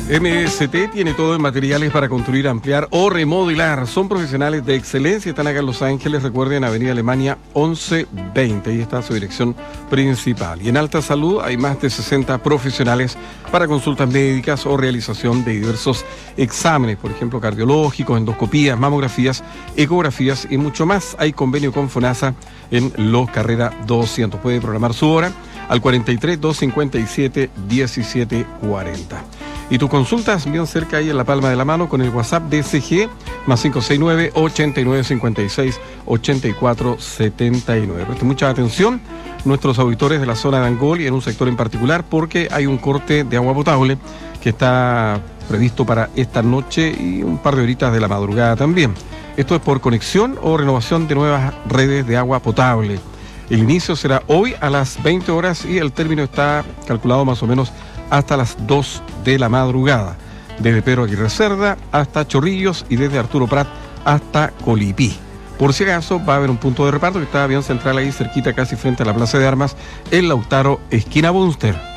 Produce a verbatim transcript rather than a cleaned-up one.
M S T tiene todo en materiales para construir, ampliar o remodelar. Son profesionales de excelencia, están acá en Los Ángeles, recuerden, Avenida Alemania once veinte, ahí está su dirección principal. Y en Alta Salud hay más de sesenta profesionales para consultas médicas o realización de diversos exámenes, por ejemplo, cardiológicos, endoscopías, mamografías, ecografías y mucho más. Hay convenio con FONASA en Los Carrera doscientos. Puede programar su hora al cuarenta y tres, doscientos cincuenta y siete, diecisiete cuarenta. Y tus consultas bien cerca ahí en la palma de la mano con el WhatsApp D C G más cinco seis nueve, ochenta y nueve cincuenta y seis, ochenta y cuatro setenta y nueve. Presten mucha atención nuestros auditores de la zona de Angol y en un sector en particular porque hay un corte de agua potable que está previsto para esta noche y un par de horitas de la madrugada también. Esto es por conexión o renovación de nuevas redes de agua potable. El inicio será hoy a las veinte horas y el término está calculado más o menos hasta las dos de la madrugada, desde Pedro Aguirre Cerda hasta Chorrillos y desde Arturo Prat hasta Colipí. Por si acaso va a haber un punto de reparto que está bien central ahí cerquita, casi frente a la Plaza de Armas, en Lautaro, esquina Bunster.